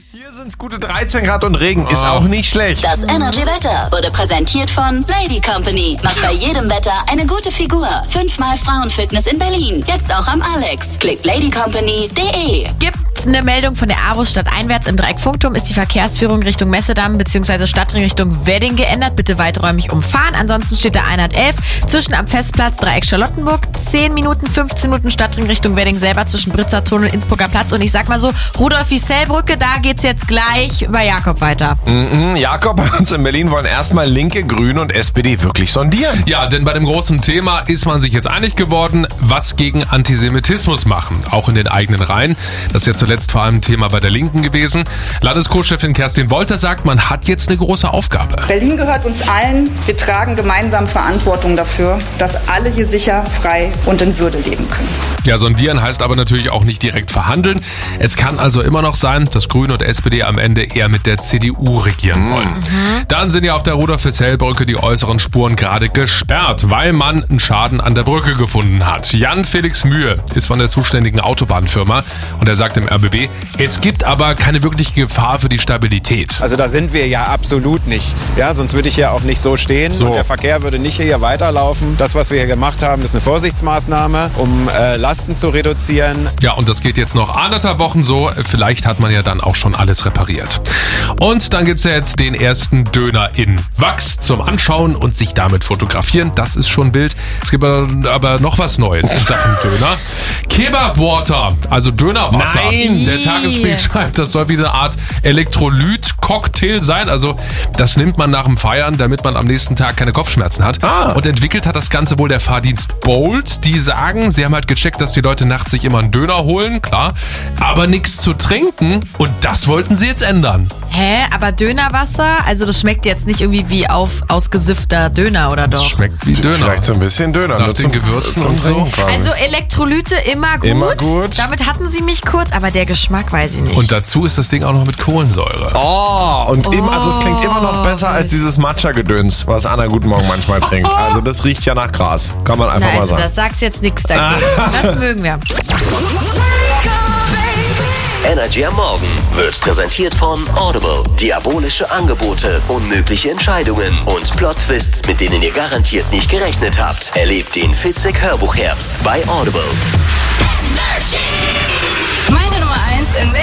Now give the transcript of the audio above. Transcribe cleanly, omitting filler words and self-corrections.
Hier sind's gute 13 Grad und Regen. Ist auch nicht schlecht. Das Energy-Wetter wurde präsentiert von Lady Company. Macht bei jedem Wetter eine gute Figur. 5-mal Frauenfitness in Berlin. Jetzt auch am Alex. Klickt ladycompany.de. Gibt eine Meldung von der AWO stadteinwärts im Dreieck Funkturm ist die Verkehrsführung Richtung Messedamm bzw. Stadtring Richtung Wedding geändert. Bitte weiträumig umfahren. Ansonsten steht da 111 zwischen am Festplatz Dreieck Charlottenburg. 10 Minuten, 15 Minuten Stadtring Richtung Wedding selber zwischen Britzer Tunnel, Innsbrucker Platz. Und ich sag mal so, Rudolf-Wiesel-Brücke, da geht's jetzt gleich bei Jakob weiter. Jakob, bei uns in Berlin wollen erstmal Linke, Grüne und SPD wirklich sondieren. Ja, denn bei dem großen Thema ist man sich jetzt einig geworden, was gegen Antisemitismus machen, auch in den eigenen Reihen. Das ist ja zuletzt vor allem ein Thema bei der Linken gewesen. Landesco-Chefin Kerstin Wolter sagt, man hat jetzt eine große Aufgabe. Berlin gehört uns allen. Wir tragen gemeinsam Verantwortung dafür, dass alle hier sicher, frei und in Würde leben können. Ja, sondieren heißt aber natürlich auch nicht direkt verhandeln. Es kann also immer noch sein, dass Grüne und SPD am Ende eher mit der CDU regieren wollen. Dann sind ja auf der Rudolf-Wiesel-Brücke die äußeren Spuren gerade gesperrt, weil man einen Schaden an der Brücke gefunden hat. Jan-Felix Mühe ist von der zuständigen Autobahnfirma und er sagt im RBB, es gibt aber keine wirkliche Gefahr für die Stabilität. Also da sind wir ja absolut nicht. Ja, sonst würde ich hier auch nicht so stehen und der Verkehr würde nicht hier weiterlaufen. Das, was wir hier gemacht haben, ist eine Vorsichtsmaßnahme, um Lasten zu reduzieren. Ja, und das geht jetzt noch 1,5 Wochen so. Vielleicht hat man ja dann auch schon alles repariert. Und dann gibt's ja jetzt den ersten Döner in Wachs zum Anschauen und sich damit fotografieren. Das ist schon wild. Es gibt aber noch was Neues in Sachen Döner. Kebab-Water, also Dönerwasser. Nein. Der Tagesspiegel schreibt, das soll wie eine Art Elektrolyt-Cocktail sein. Also das nimmt man nach dem Feiern, damit man am nächsten Tag keine Kopfschmerzen hat. Und entwickelt hat das Ganze wohl der Fahrdienst Bolt. Die sagen, sie haben halt gecheckt, dass die Leute nachts sich immer einen Döner holen, klar, aber nichts zu trinken. Und das wollten sie jetzt ändern. Hä? Aber Dönerwasser? Also das schmeckt jetzt nicht irgendwie wie ausgesiffter Döner, oder doch? Das schmeckt wie Döner. Vielleicht so ein bisschen Döner. Nach nur den zum Gewürzen zum und so. Trinken quasi. Also Elektrolyte immer gut. Immer gut. Damit hatten sie mich kurz, aber der Geschmack weiß ich nicht. Und dazu ist das Ding auch noch mit Kohlensäure. Also es klingt immer noch besser als dieses Matcha-Gedöns, was Anna Guten Morgen manchmal trinkt. Also das riecht ja nach Gras. Kann man einfach mal also sagen. das sagst jetzt nichts dagegen. Das mögen wir. Energy am Morgen wird präsentiert von Audible. Diabolische Angebote, unmögliche Entscheidungen und Plot-Twists, mit denen ihr garantiert nicht gerechnet habt. Erlebt den Fitzek-Hörbuchherbst bei Audible. Meine Nummer 1 in